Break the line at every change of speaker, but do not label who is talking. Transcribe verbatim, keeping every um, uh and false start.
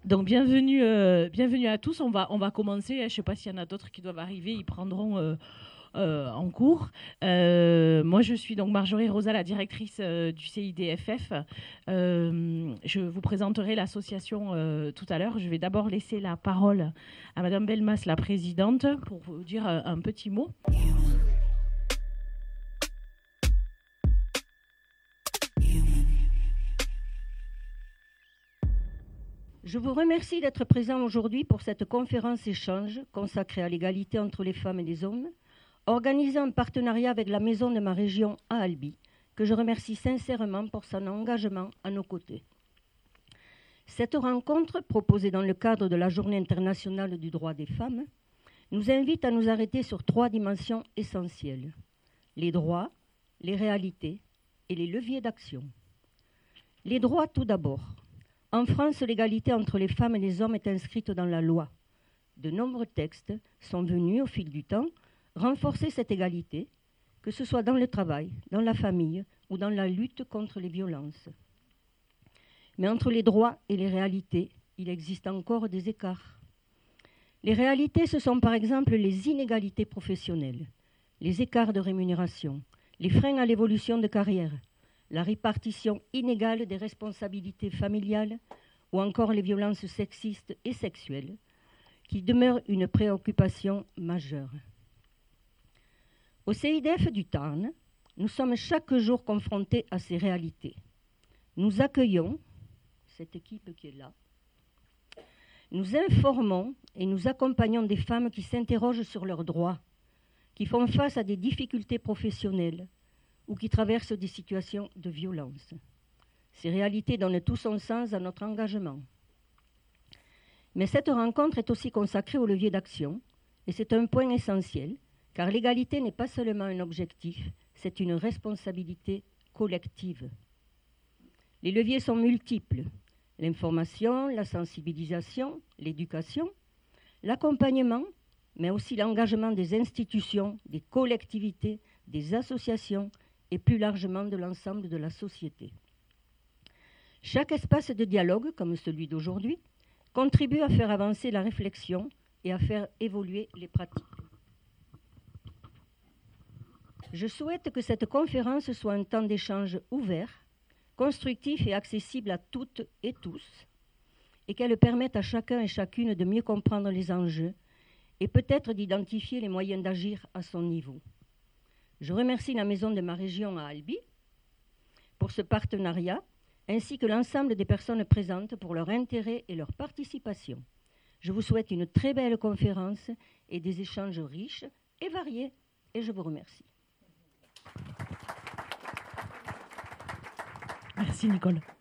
Donc bienvenue, euh, bienvenue à tous. On va, on va commencer. Je ne sais pas s'il y en a d'autres qui doivent arriver. Ils prendront euh, euh, en cours. Euh, moi, je suis donc Marjorie Rosa, la directrice euh, du C I D F F. Euh, je vous présenterai l'association euh, tout à l'heure. Je vais d'abord laisser la parole à Madame Belmas, la présidente, pour vous dire un, un petit mot.
Je vous remercie d'être présent aujourd'hui pour cette conférence-échange consacrée à l'égalité entre les femmes et les hommes, organisée en partenariat avec la maison de ma région à Albi, que je remercie sincèrement pour son engagement à nos côtés. Cette rencontre, proposée dans le cadre de la Journée internationale du droit des femmes, nous invite à nous arrêter sur trois dimensions essentielles: les droits, les réalités et les leviers d'action. Les droits tout d'abord. En France, l'égalité entre les femmes et les hommes est inscrite dans la loi. De nombreux textes sont venus, au fil du temps, renforcer cette égalité, que ce soit dans le travail, dans la famille ou dans la lutte contre les violences. Mais entre les droits et les réalités, il existe encore des écarts. Les réalités, ce sont par exemple les inégalités professionnelles, les écarts de rémunération, les freins à l'évolution de carrière, la répartition inégale des responsabilités familiales ou encore les violences sexistes et sexuelles, qui demeurent une préoccupation majeure. Au C I D F du Tarn, nous sommes chaque jour confrontés à ces réalités. Nous accueillons cette équipe qui est là. Nous informons et nous accompagnons des femmes qui s'interrogent sur leurs droits, qui font face à des difficultés professionnelles, ou qui traversent des situations de violence. Ces réalités donnent tout son sens à notre engagement. Mais cette rencontre est aussi consacrée au levier d'action, et c'est un point essentiel, car l'égalité n'est pas seulement un objectif, c'est une responsabilité collective. Les leviers sont multiples: l'information, la sensibilisation, l'éducation, l'accompagnement, mais aussi l'engagement des institutions, des collectivités, des associations, et plus largement de l'ensemble de la société. Chaque espace de dialogue, comme celui d'aujourd'hui, contribue à faire avancer la réflexion et à faire évoluer les pratiques. Je souhaite que cette conférence soit un temps d'échange ouvert, constructif et accessible à toutes et tous, et qu'elle permette à chacun et chacune de mieux comprendre les enjeux et peut-être d'identifier les moyens d'agir à son niveau. Je remercie la maison de ma région à Albi pour ce partenariat, ainsi que l'ensemble des personnes présentes pour leur intérêt et leur participation. Je vous souhaite une très belle conférence et des échanges riches et variés, et je vous remercie.
Merci Nicole.